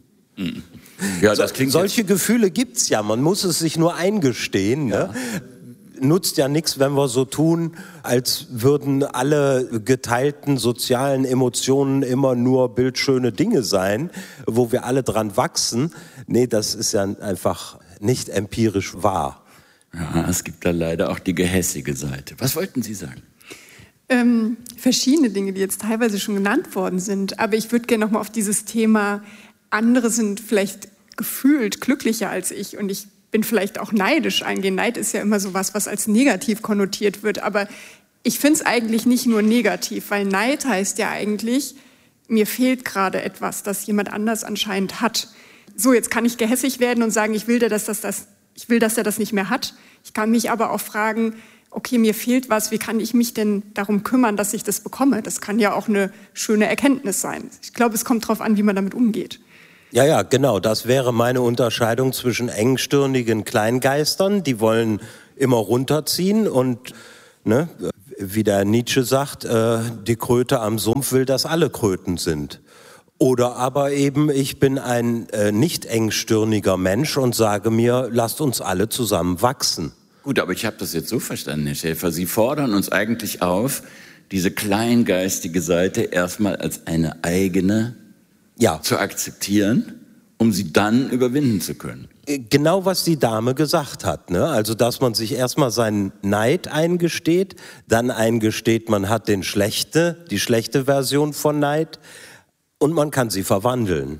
Ja, das klingt so, solche Gefühle gibt's ja, man muss es sich nur eingestehen. Ja. Ne? Nutzt ja nichts, wenn wir so tun, als würden alle geteilten sozialen Emotionen immer nur bildschöne Dinge sein, wo wir alle dran wachsen. Nee, das ist ja einfach nicht empirisch wahr. Ja, es gibt da leider auch die gehässige Seite. Was wollten Sie sagen? Ähm, verschiedene Dinge, die jetzt teilweise schon genannt worden sind. Aber ich würde gerne noch mal auf dieses Thema, andere sind vielleicht gefühlt glücklicher als ich und ich bin vielleicht auch neidisch eingehen. Neid ist ja immer so was, was als negativ konnotiert wird. Aber ich finde es eigentlich nicht nur negativ, weil Neid heißt ja eigentlich, mir fehlt gerade etwas, das jemand anders anscheinend hat. So, jetzt kann ich gehässig werden und sagen, ich will, dass, das, das, ich will, dass er das nicht mehr hat. Ich kann mich aber auch fragen, okay, mir fehlt was, wie kann ich mich denn darum kümmern, dass ich das bekomme? Das kann ja auch eine schöne Erkenntnis sein. Ich glaube, es kommt darauf an, wie man damit umgeht. Ja, ja, genau. Das wäre meine Unterscheidung zwischen engstirnigen Kleingeistern, die wollen immer runterziehen und, ne, wie der Nietzsche sagt, äh, die Kröte am Sumpf will, dass alle Kröten sind. Oder aber eben, ich bin ein äh, nicht engstirniger Mensch und sage mir, lasst uns alle zusammen wachsen. Gut, aber ich habe das jetzt so verstanden, Herr Schäfer. Sie fordern uns eigentlich auf, diese kleingeistige Seite erstmal als eine eigene ja. zu akzeptieren, um sie dann überwinden zu können. Genau, was die Dame gesagt hat, ne? Also, dass man sich erstmal seinen Neid eingesteht, dann eingesteht, man hat den schlechte, die schlechte Version von Neid und man kann sie verwandeln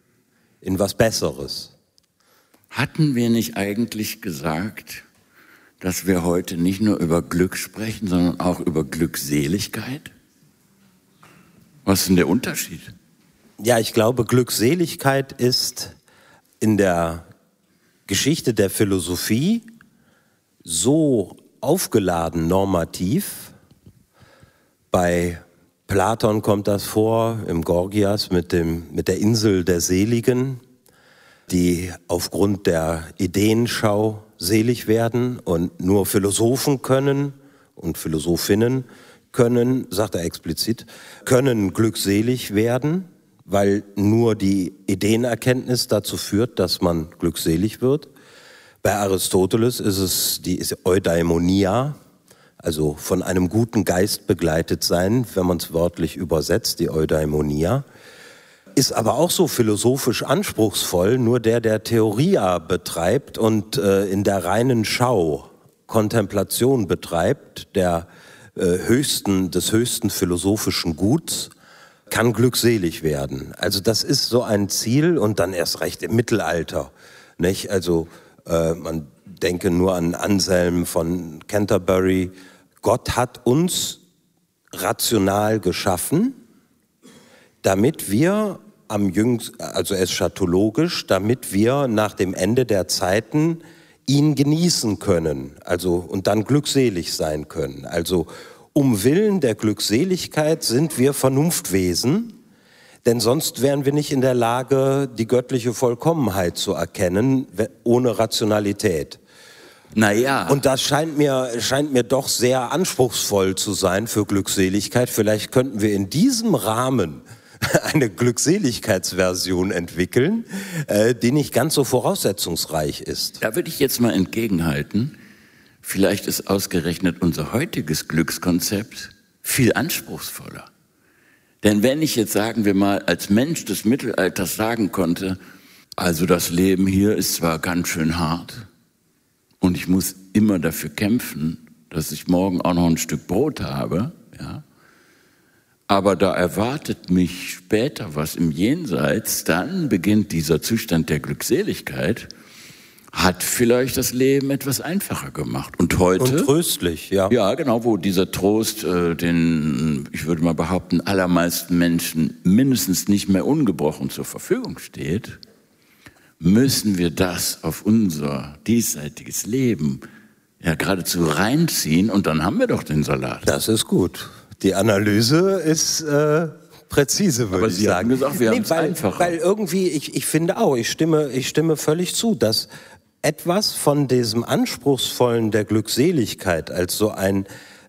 in was Besseres. Hatten wir nicht eigentlich gesagt, dass wir heute nicht nur über Glück sprechen, sondern auch über Glückseligkeit? Was ist denn der Unterschied? Ja, ich glaube, Glückseligkeit ist in der Geschichte der Philosophie so aufgeladen normativ. Bei Platon kommt das vor, im Gorgias mit, dem, mit der Insel der Seligen, die aufgrund der Ideenschau selig werden und nur Philosophen können und Philosophinnen können, sagt er explizit, können glückselig werden, weil nur die Ideenerkenntnis dazu führt, dass man glückselig wird. Bei Aristoteles ist es die Eudaimonia, also von einem guten Geist begleitet sein, wenn man es wörtlich übersetzt, die Eudaimonia. Ist aber auch so philosophisch anspruchsvoll, nur der, der Theoria betreibt und äh, in der reinen Schau Kontemplation betreibt, der äh, höchsten, des höchsten philosophischen Guts, kann glückselig werden. Also das ist so ein Ziel und dann erst recht im Mittelalter, nicht? Also äh, man denke nur an Anselm von Canterbury. Gott hat uns rational geschaffen, damit wir am jüngsten, also eschatologisch, damit wir nach dem Ende der Zeiten ihn genießen können, also und dann glückselig sein können. Also um Willen der Glückseligkeit sind wir Vernunftwesen, denn sonst wären wir nicht in der Lage, die göttliche Vollkommenheit zu erkennen, ohne Rationalität. Naja. Und das scheint mir, scheint mir doch sehr anspruchsvoll zu sein für Glückseligkeit. Vielleicht könnten wir in diesem Rahmen eine Glückseligkeitsversion entwickeln, äh, die nicht ganz so voraussetzungsreich ist. Da würde ich jetzt mal entgegenhalten. Vielleicht ist ausgerechnet unser heutiges Glückskonzept viel anspruchsvoller. Denn wenn ich jetzt, sagen wir mal, als Mensch des Mittelalters sagen konnte, also das Leben hier ist zwar ganz schön hart und ich muss immer dafür kämpfen, dass ich morgen auch noch ein Stück Brot habe, ja, aber da erwartet mich später was im Jenseits, dann beginnt dieser Zustand der Glückseligkeit, hat vielleicht das Leben etwas einfacher gemacht. Und heute... Und tröstlich, ja. Ja, genau, wo dieser Trost, äh, den, ich würde mal behaupten, allermeisten Menschen mindestens nicht mehr ungebrochen zur Verfügung steht, müssen wir das auf unser diesseitiges Leben ja geradezu reinziehen und dann haben wir doch den Salat. Das ist gut. Die Analyse ist äh, präzise, würde ich Sie sagen. Haben gesagt, wir nee, haben es weil, einfacher. Weil irgendwie, ich, ich finde auch, ich stimme, ich stimme völlig zu, dass etwas von diesem Anspruchsvollen der Glückseligkeit als so ein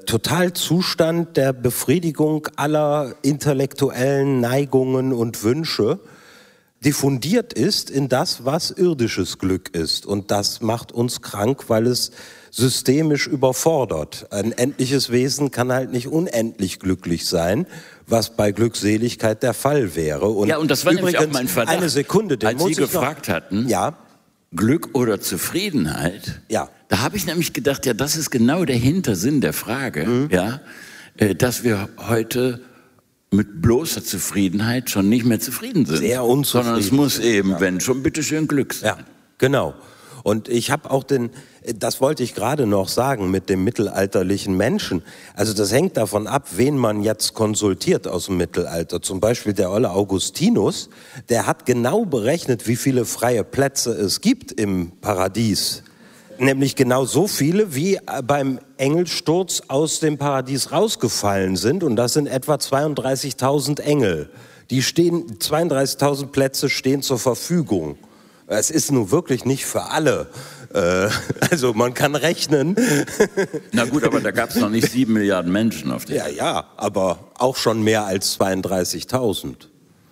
Totalzustand der Befriedigung aller intellektuellen Neigungen und Wünsche diffundiert ist in das, was irdisches Glück ist. Und das macht uns krank, weil es systemisch überfordert. Ein endliches Wesen kann halt nicht unendlich glücklich sein, was bei Glückseligkeit der Fall wäre. Und ja, und das war übrigens, nämlich auch mein Verdacht. Eine Sekunde, den als muss Sie ich gefragt noch, hatten, ja, Glück oder Zufriedenheit, ja. Da habe ich nämlich gedacht, ja, das ist genau der Hintersinn der Frage, mhm. ja, äh, dass wir heute mit bloßer Zufriedenheit schon nicht mehr zufrieden sind. Sehr unzufrieden. Sondern es muss eben, ja. wenn schon, bitteschön Glück sein. Ja, genau. Und ich habe auch den, das wollte ich gerade noch sagen, mit dem mittelalterlichen Menschen. Also das hängt davon ab, wen man jetzt konsultiert aus dem Mittelalter. Zum Beispiel der olle Augustinus, der hat genau berechnet, wie viele freie Plätze es gibt im Paradies. Nämlich genau so viele, wie beim Engelsturz aus dem Paradies rausgefallen sind. Und das sind etwa zweiunddreißigtausend Engel. Die stehen, zweiunddreißigtausend Plätze stehen zur Verfügung. Es ist nun wirklich nicht für alle. Äh, also man kann rechnen. Na gut, aber da gab es noch nicht sieben Milliarden Menschen auf der Welt. Ja, ja, aber auch schon mehr als zweiunddreißigtausend.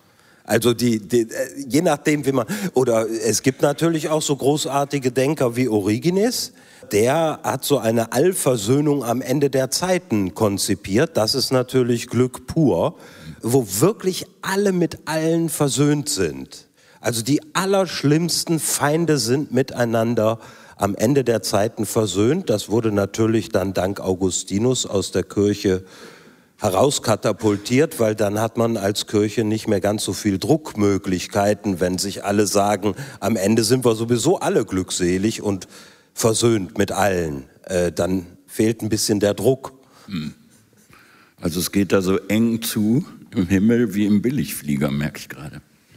Also die, die, je nachdem, wie man, oder es gibt natürlich auch so großartige Denker wie Origenes, der hat so eine Allversöhnung am Ende der Zeiten konzipiert. Das ist natürlich Glück pur, wo wirklich alle mit allen versöhnt sind. Also die allerschlimmsten Feinde sind miteinander am Ende der Zeiten versöhnt. Das wurde natürlich dann dank Augustinus aus der Kirche herauskatapultiert, weil dann hat man als Kirche nicht mehr ganz so viel Druckmöglichkeiten, wenn sich alle sagen, am Ende sind wir sowieso alle glückselig und versöhnt mit allen. Äh, dann fehlt ein bisschen der Druck. Also es geht da so eng zu im Himmel wie im Billigflieger, merke ich gerade.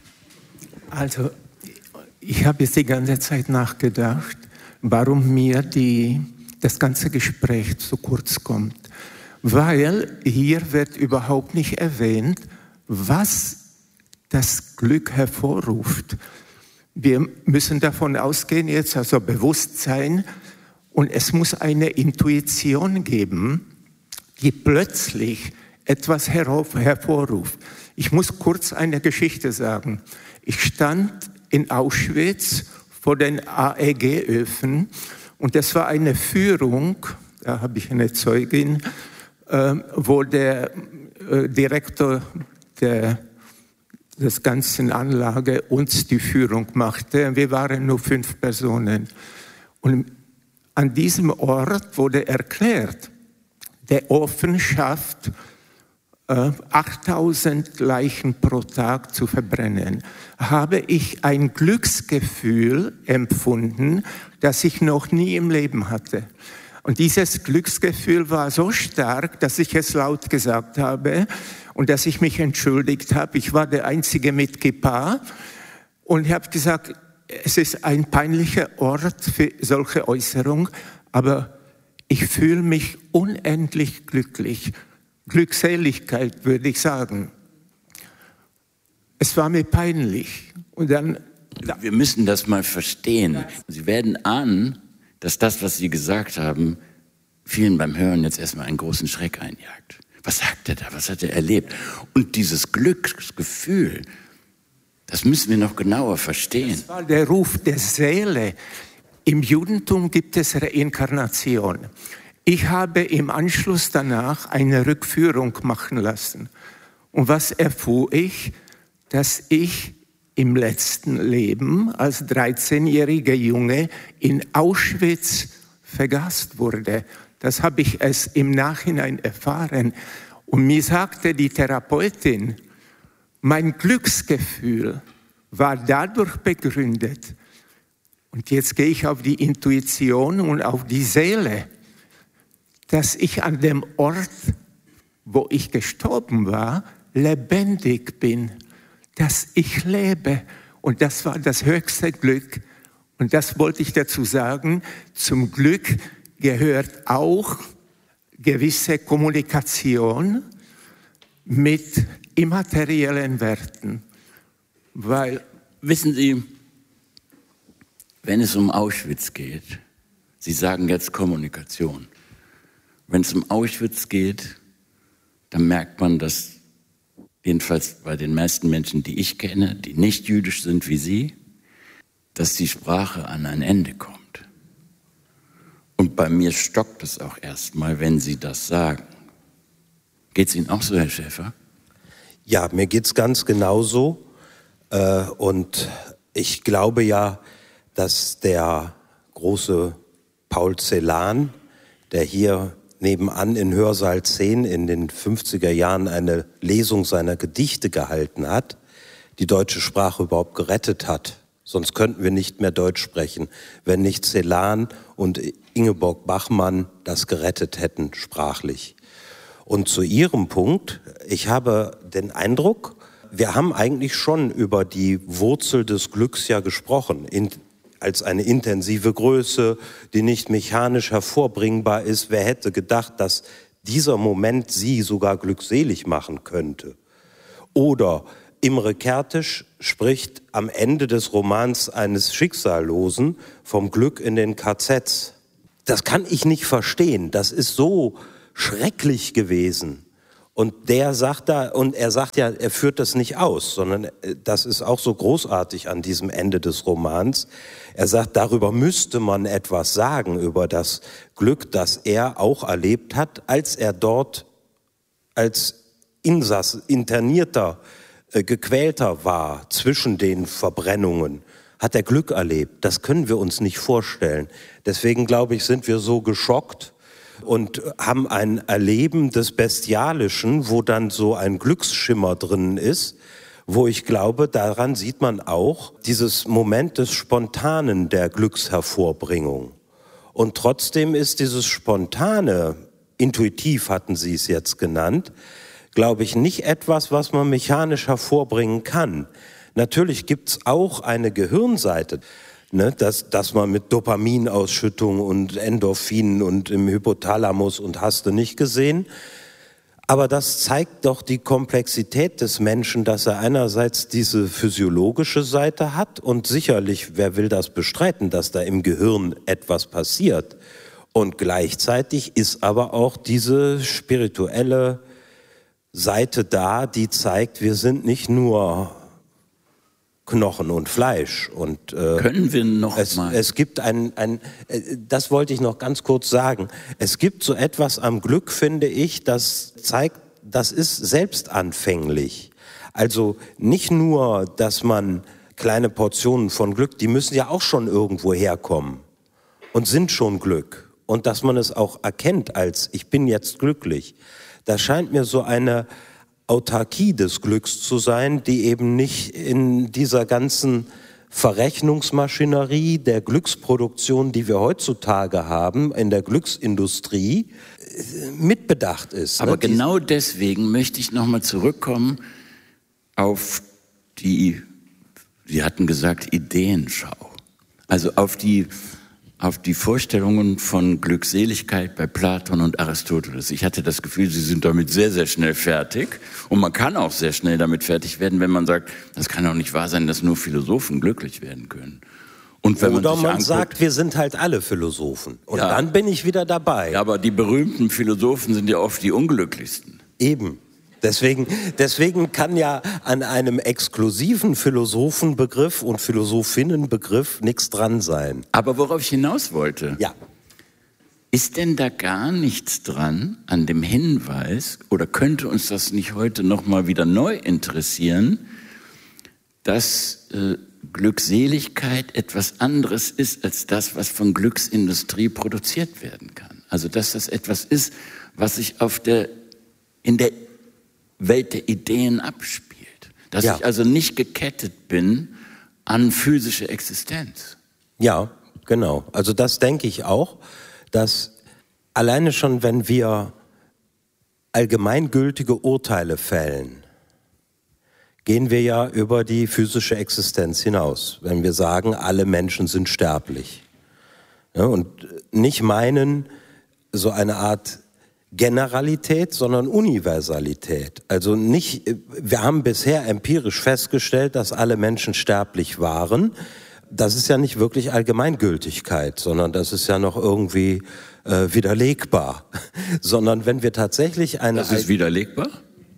Also ich habe jetzt die ganze Zeit nachgedacht, warum mir die, das ganze Gespräch zu kurz kommt. Weil hier wird überhaupt nicht erwähnt, was das Glück hervorruft. Wir müssen davon ausgehen jetzt, also Bewusstsein, und es muss eine Intuition geben, die plötzlich etwas hervorruft. Ich muss kurz eine Geschichte sagen. Ich stand in Auschwitz vor den A E G-Öfen und das war eine Führung, da habe ich eine Zeugin, wo der Direktor der des ganzen Anlage uns die Führung machte. Wir waren nur fünf Personen. Und an diesem Ort wurde erklärt, der Ofen schafft äh, achttausend Leichen pro Tag zu verbrennen, habe ich ein Glücksgefühl empfunden, das ich noch nie im Leben hatte. Und dieses Glücksgefühl war so stark, dass ich es laut gesagt habe und dass ich mich entschuldigt habe. Ich war der Einzige mit Kippa und ich habe gesagt, es ist ein peinlicher Ort für solche Äußerungen, aber ich fühle mich unendlich glücklich. Glückseligkeit, würde ich sagen. Es war mir peinlich. Und dann, wir müssen das mal verstehen. Sie werden ahnen, dass das, was Sie gesagt haben, vielen beim Hören jetzt erstmal einen großen Schreck einjagt. Was sagt er da? Was hat er erlebt? Und dieses Glücksgefühl, das müssen wir noch genauer verstehen. Das war der Ruf der Seele. Im Judentum gibt es Reinkarnation. Ich habe im Anschluss danach eine Rückführung machen lassen. Und was erfuhr ich? Dass ich im letzten Leben als dreizehnjähriger Junge in Auschwitz vergast wurde. Das habe ich erst im Nachhinein erfahren. Und mir sagte die Therapeutin, mein Glücksgefühl war dadurch begründet. Und jetzt gehe ich auf die Intuition und auf die Seele, dass ich an dem Ort, wo ich gestorben war, lebendig bin, dass ich lebe. Und das war das höchste Glück. Und das wollte ich dazu sagen. Zum Glück gehört auch gewisse Kommunikation mit immateriellen Werten. Weil, wissen Sie, wenn es um Auschwitz geht, Sie sagen jetzt Kommunikation. Wenn es um Auschwitz geht, dann merkt man, dass jedenfalls bei den meisten Menschen, die ich kenne, die nicht jüdisch sind wie Sie, dass die Sprache an ein Ende kommt. Und bei mir stockt es auch erstmal, wenn Sie das sagen. Geht es Ihnen auch so, Herr Schäfer? Ja, mir geht es ganz genauso. Äh, und ich glaube ja, dass der große Paul Celan, der hier nebenan in Hörsaal zehn in den fünfziger Jahren eine Lesung seiner Gedichte gehalten hat, die deutsche Sprache überhaupt gerettet hat. Sonst könnten wir nicht mehr Deutsch sprechen, wenn nicht Celan und Ingeborg Bachmann das gerettet hätten, sprachlich. Und zu Ihrem Punkt, ich habe den Eindruck, wir haben eigentlich schon über die Wurzel des Glücks ja gesprochen, in, als eine intensive Größe, die nicht mechanisch hervorbringbar ist. Wer hätte gedacht, dass dieser Moment Sie sogar glückselig machen könnte? Oder Imre Kertész spricht am Ende des Romans eines Schicksallosen vom Glück in den K Zs. Das kann ich nicht verstehen. Das ist so schrecklich gewesen. Und der sagt da, und er sagt ja, er führt das nicht aus, sondern das ist auch so großartig an diesem Ende des Romans. Er sagt, darüber müsste man etwas sagen, über das Glück, das er auch erlebt hat, als er dort als Insass, Internierter, äh, Gequälter war zwischen den Verbrennungen. Hat er Glück erlebt. Das können wir uns nicht vorstellen. Deswegen, glaube ich, sind wir so geschockt und haben ein Erleben des Bestialischen, wo dann so ein Glücksschimmer drin ist, wo ich glaube, daran sieht man auch dieses Moment des Spontanen der Glückshervorbringung. Und trotzdem ist dieses Spontane, intuitiv hatten Sie es jetzt genannt, glaube ich, nicht etwas, was man mechanisch hervorbringen kann. Natürlich gibt's auch eine Gehirnseite, ne, dass, dass man mit Dopaminausschüttung und Endorphinen und im Hypothalamus und hast du nicht gesehen. Aber das zeigt doch die Komplexität des Menschen, dass er einerseits diese physiologische Seite hat und sicherlich, wer will das bestreiten, dass da im Gehirn etwas passiert. Und gleichzeitig ist aber auch diese spirituelle Seite da, die zeigt, wir sind nicht nur Knochen und Fleisch. Und, äh, Können wir noch es, mal? Es gibt ein, ein, äh, das wollte ich noch ganz kurz sagen. Es gibt so etwas am Glück, finde ich, das zeigt, das ist selbstanfänglich. Also nicht nur, dass man kleine Portionen von Glück, die müssen ja auch schon irgendwo herkommen und sind schon Glück. Und dass man es auch erkennt als, ich bin jetzt glücklich. Da scheint mir so eine Autarkie des Glücks zu sein, die eben nicht in dieser ganzen Verrechnungsmaschinerie der Glücksproduktion, die wir heutzutage haben, in der Glücksindustrie, mitbedacht ist. Aber ne? genau deswegen möchte ich nochmal zurückkommen auf die, Sie hatten gesagt, Ideenschau. Also auf die, auf die Vorstellungen von Glückseligkeit bei Platon und Aristoteles. Ich hatte das Gefühl, Sie sind damit sehr, sehr schnell fertig. Und man kann auch sehr schnell damit fertig werden, wenn man sagt, das kann doch nicht wahr sein, dass nur Philosophen glücklich werden können. Und wenn Oder man, sich man anguckt, sagt, wir sind halt alle Philosophen. Und ja, dann bin ich wieder dabei. Ja, aber die berühmten Philosophen sind ja oft die unglücklichsten. Eben. Deswegen, deswegen kann ja an einem exklusiven Philosophenbegriff und Philosophinnenbegriff nichts dran sein. Aber worauf ich hinaus wollte, ja. Ist denn da gar nichts dran an dem Hinweis, oder könnte uns das nicht heute noch mal wieder neu interessieren, dass äh, Glückseligkeit etwas anderes ist als das, was von Glücksindustrie produziert werden kann? Also dass das etwas ist, was sich auf der, in der Welt der Ideen abspielt. Dass ja. ich also nicht gekettet bin an physische Existenz. Ja, genau. Also das denke ich auch, dass alleine schon, wenn wir allgemeingültige Urteile fällen, gehen wir ja über die physische Existenz hinaus, wenn wir sagen, alle Menschen sind sterblich. Ja, und nicht meinen so eine Art Generalität, sondern Universalität. Also nicht, wir haben bisher empirisch festgestellt, dass alle Menschen sterblich waren. Das ist ja nicht wirklich Allgemeingültigkeit, sondern das ist ja noch irgendwie äh, widerlegbar. Sondern wenn wir tatsächlich eine... Das ist widerlegbar?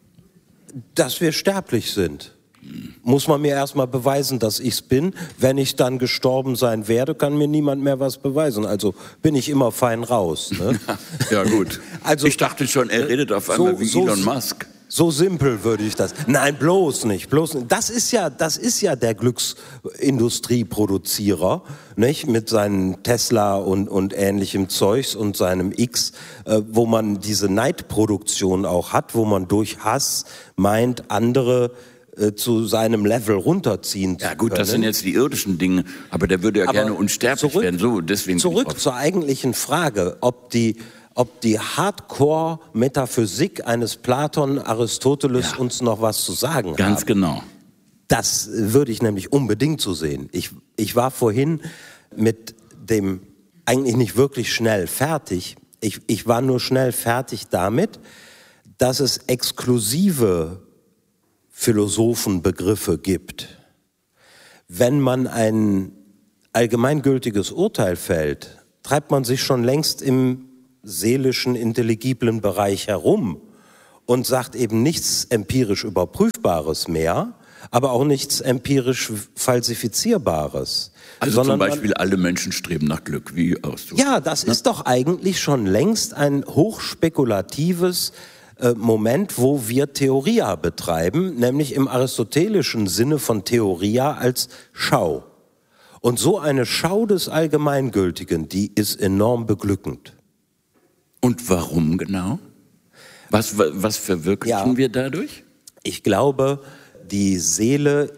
Dass wir sterblich sind. Muss man mir erstmal beweisen, dass ich's bin. Wenn ich dann gestorben sein werde, kann mir niemand mehr was beweisen. Also bin ich immer fein raus. Ne? Ja gut. Also, ich dachte schon, er redet auf einmal so, wie so, Elon Musk. So simpel würde ich das. Nein, bloß nicht, bloß nicht. Das ist ja, das ist ja der Glücksindustrieproduzierer, nicht? Mit seinen Tesla und, und ähnlichem Zeugs und seinem X, äh, wo man diese Neidproduktion auch hat, wo man durch Hass meint, andere äh, zu seinem Level runterziehen zu können. Ja gut, das sind jetzt die irdischen Dinge, aber der würde ja aber gerne unsterblich zurück, werden. So, deswegen zurück zur eigentlichen Frage, ob die ob die Hardcore-Metaphysik eines Platon, Aristoteles ja. uns noch was zu sagen hat. Ganz genau. Das würde ich nämlich unbedingt so sehen. Ich, ich war vorhin mit dem eigentlich nicht wirklich schnell fertig. Ich, ich war nur schnell fertig damit, dass es exklusive Philosophenbegriffe gibt. Wenn man ein allgemeingültiges Urteil fällt, treibt man sich schon längst im seelischen, intelligiblen Bereich herum und sagt eben nichts empirisch Überprüfbares mehr, aber auch nichts empirisch Falsifizierbares. Also zum Beispiel, man, alle Menschen streben nach Glück, wie Ausdruck. Ja, das ne? ist doch eigentlich schon längst ein hochspekulatives äh, Moment, wo wir Theoria betreiben, nämlich im aristotelischen Sinne von Theoria als Schau. Und so eine Schau des Allgemeingültigen, die ist enorm beglückend. Und warum genau? Was, was verwirklichen ja, wir dadurch? Ich glaube, die Seele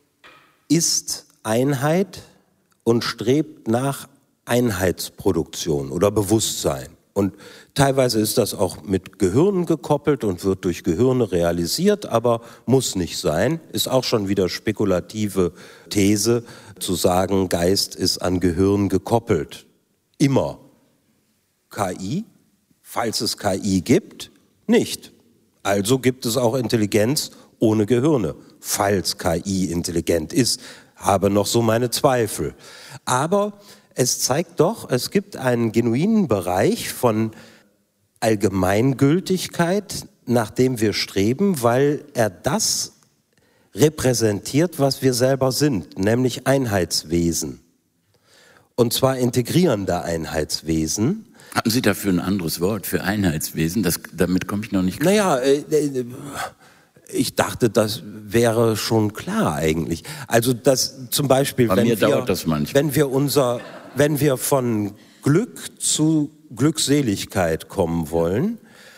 ist Einheit und strebt nach Einheitsproduktion oder Bewusstsein. Und teilweise ist das auch mit Gehirnen gekoppelt und wird durch Gehirne realisiert, aber muss nicht sein. Ist auch schon wieder spekulative These, zu sagen, Geist ist an Gehirn gekoppelt. Immer. K I? Falls es K I gibt, nicht. Also gibt es auch Intelligenz ohne Gehirne, falls K I intelligent ist. Habe noch so meine Zweifel. Aber es zeigt doch, es gibt einen genuinen Bereich von Allgemeingültigkeit, nach dem wir streben, weil er das repräsentiert, was wir selber sind, nämlich Einheitswesen. Und zwar integrierende Einheitswesen. Haben Sie dafür ein anderes Wort für Einheitswesen? Das, damit komme ich noch nicht klar. Naja, äh, äh, ich dachte, das wäre schon klar eigentlich. Also das zum Beispiel, Bei wenn mir wir, dauert das manchmal. wenn wir unser, wenn wir von Glück zu Glückseligkeit kommen wollen,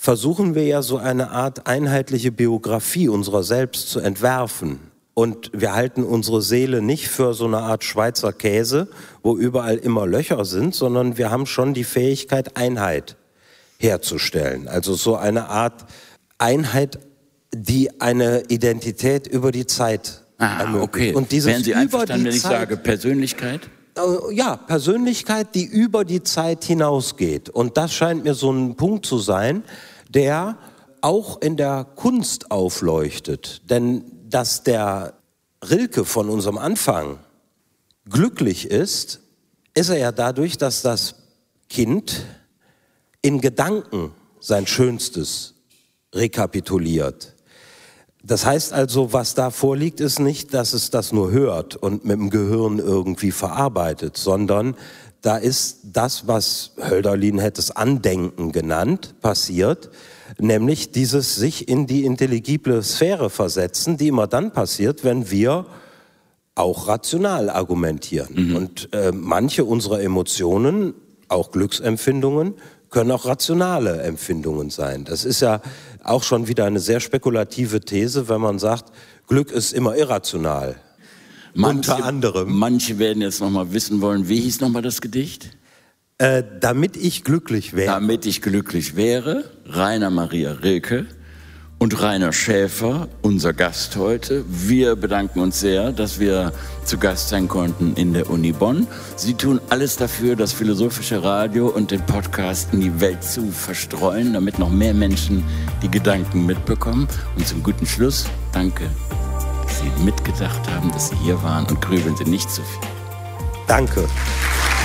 versuchen wir ja so eine Art einheitliche Biografie unserer selbst zu entwerfen. Und wir halten unsere Seele nicht für so eine Art Schweizer Käse, wo überall immer Löcher sind, sondern wir haben schon die Fähigkeit, Einheit herzustellen. Also so eine Art Einheit, die eine Identität über die Zeit ah, ermöglicht. Okay. Und dieses Wären Sie einverstanden, wenn ich Zeit, sage Persönlichkeit? Ja, Persönlichkeit, die über die Zeit hinausgeht. Und das scheint mir so ein Punkt zu sein, der auch in der Kunst aufleuchtet. Denn dass der Rilke von unserem Anfang glücklich ist, ist er ja dadurch, dass das Kind in Gedanken sein Schönstes rekapituliert. Das heißt also, was da vorliegt, ist nicht, dass es das nur hört und mit dem Gehirn irgendwie verarbeitet, sondern da ist das, was Hölderlin hätte es Andenken genannt, passiert, nämlich dieses sich in die intelligible Sphäre versetzen, die immer dann passiert, wenn wir auch rational argumentieren. Mhm. Und äh, manche unserer Emotionen, auch Glücksempfindungen, können auch rationale Empfindungen sein. Das ist ja auch schon wieder eine sehr spekulative These, wenn man sagt, Glück ist immer irrational. Manche, Unter anderem. Manche werden jetzt noch mal wissen wollen, wie hieß noch mal das Gedicht? Äh, damit ich glücklich wäre. Damit ich glücklich wäre, Rainer Maria Rilke und Rainer Schäfer, unser Gast heute. Wir bedanken uns sehr, dass wir zu Gast sein konnten in der Uni Bonn. Sie tun alles dafür, das Philosophische Radio und den Podcast in die Welt zu verstreuen, damit noch mehr Menschen die Gedanken mitbekommen. Und zum guten Schluss, danke, dass Sie mitgedacht haben, dass Sie hier waren, und grübeln Sie nicht zu viel. Danke.